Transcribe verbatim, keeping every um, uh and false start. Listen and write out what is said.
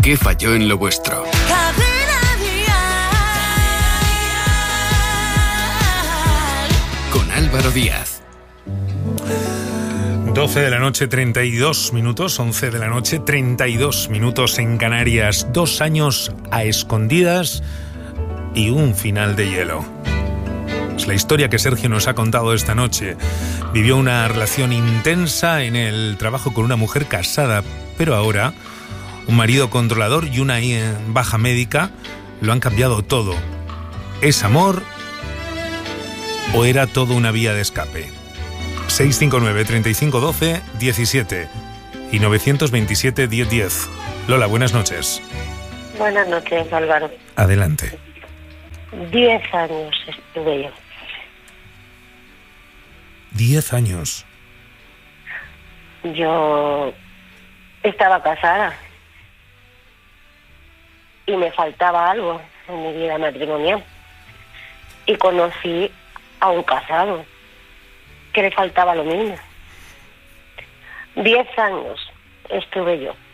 ¿Qué falló en lo vuestro? Con Álvaro Díaz. doce de la noche, treinta y dos minutos, once de la noche, treinta y dos minutos en Canarias. Dos años a escondidas y un final de hielo. Es la historia que Sergio nos ha contado esta noche. Vivió una relación intensa en el trabajo con una mujer casada, pero ahora un marido controlador y una baja médica lo han cambiado todo. ¿Es amor o era todo una vía de escape? seis cinco nueve, treinta y cinco, doce, diecisiete y novecientos veintisiete, diez diez. Lola, buenas noches. Buenas noches, Álvaro. Adelante. Diez años estuve yo. Diez años. Yo estaba casada y me faltaba algo en mi vida matrimonial. Y conocí a un casado que le faltaba lo mismo. Diez años estuve yo